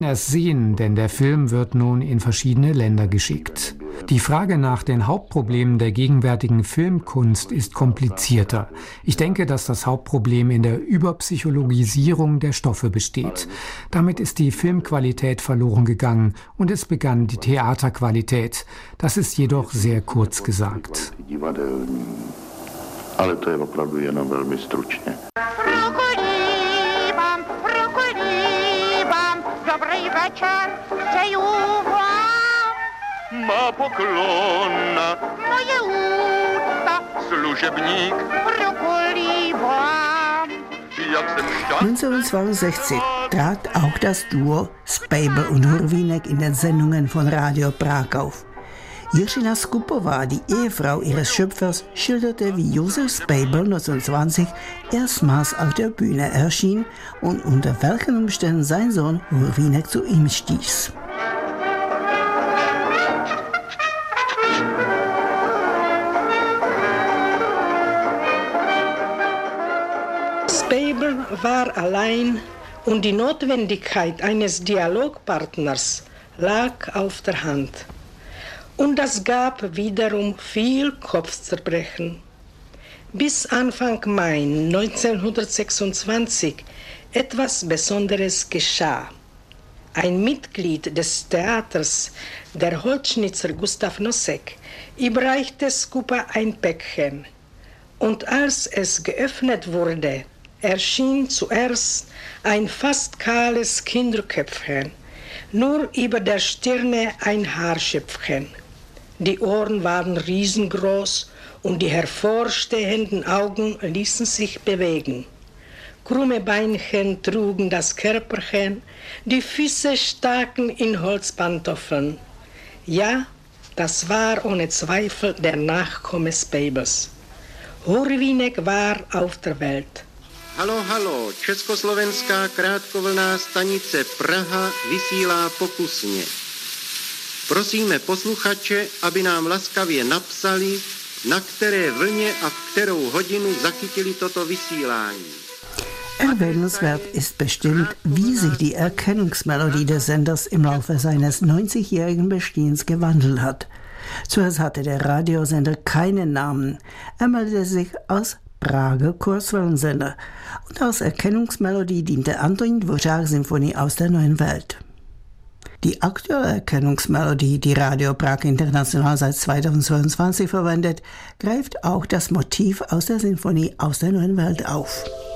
erst sehen, denn der Film wird nun in verschiedene Länder geschickt. Die Frage nach den Hauptproblemen der gegenwärtigen Filmkunst ist komplizierter. Ich denke, dass das Hauptproblem in der Überpsychologisierung der Stoffe besteht. Damit ist die Filmqualität verloren gegangen und es begann die Theaterqualität. Das ist jedoch sehr kurz gesagt. Ale to je opravdu jenom velmi stručně. Dobrý večer, přeju vám. Má poklon, moje úcta, služebník, rukolí vám. 1962 trat auch das Duo Spejbl und Hurvínek in den Sendungen von Radio Prag auf. Jiřina Skupová, die Ehefrau ihres Schöpfers, schilderte, wie Josef Spejbl 1920 erstmals auf der Bühne erschien und unter welchen Umständen sein Sohn Hurvínek zu ihm stieß. Spejbl war allein und die Notwendigkeit eines Dialogpartners lag auf der Hand. Und das gab wiederum viel Kopfzerbrechen. Bis Anfang Mai 1926 etwas Besonderes geschah. Ein Mitglied des Theaters, der Holzschnitzer Gustav Nosek, überreichte Skupa ein Päckchen. Und als es geöffnet wurde, erschien zuerst ein fast kahles Kinderköpfchen, nur über der Stirne ein Haarschöpfchen. Die Ohren waren riesengroß und die hervorstehenden Augen ließen sich bewegen. Krumme Beinchen trugen das Körperchen, die Füße staken in Holzpantoffeln. Ja, das war ohne Zweifel der Nachkomme Spejbls. Hurvínek war auf der Welt. Halo, halo, československá krátkovlná stanice Praha vysílá pokusně. Prosíme posluchače, aby nám laskavě napsali, na které vlně a v kterou hodinu zachytili toto vysílání. Erwähnenswert ist bestimmt, wie sich die Erkennungsmelodie des Senders im Laufe seines 90-jährigen Bestehens gewandelt hat. Zuerst hatte der Radiosender keinen Namen. Er meldete sich als Prager Kurzwellensender und als Erkennungsmelodie diente Antonín Dvořák Symphonie aus der Neuen Welt. Die aktuelle Erkennungsmelodie, die Radio Prag International seit 2022 verwendet, greift auch das Motiv aus der Sinfonie aus der Neuen Welt auf.